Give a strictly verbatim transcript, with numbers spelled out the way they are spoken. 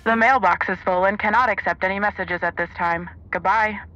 The mailbox is full and cannot accept any messages at this time. Goodbye.